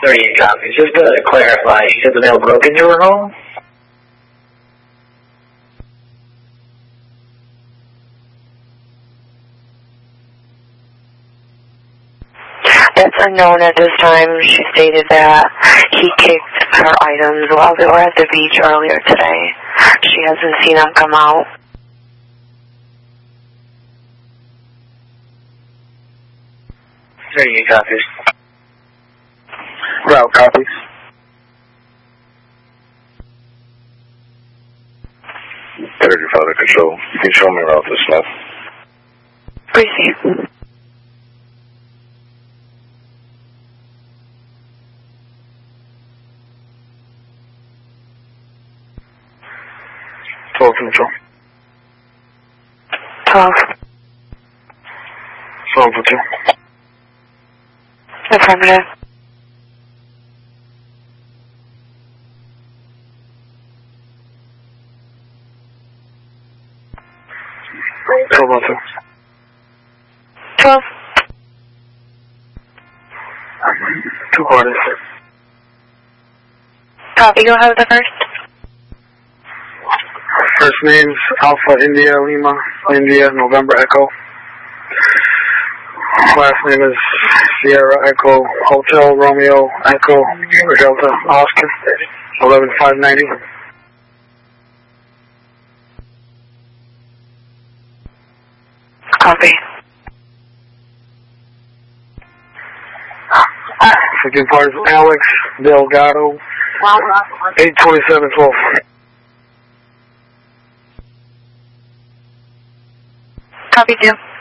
38 copies. Just to clarify, you said the mail broke into her home? That's unknown at this time. She stated that he kicked her items while they were at the beach earlier today. She hasn't seen them come out. Any copies? Route copies. Third Father Control. You can show me Route to Smith. Proceed. Control. 12. 12 Affirmative. Two. 12. 2 quarters. Copy. Go ahead with the first. First name's Alpha India Lima India November Echo. Last name is Sierra Echo Hotel Romeo Echo Delta Oscar 11590. Copy. Second part is Alex Delgado 82712. Copy 2.